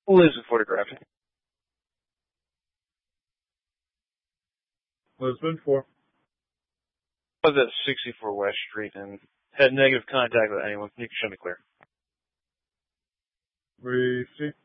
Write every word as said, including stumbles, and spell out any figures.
Lisbon photographic. Lisbon four. I was at sixty-four West Street and had negative contact with anyone. You can show me clear. Receipt.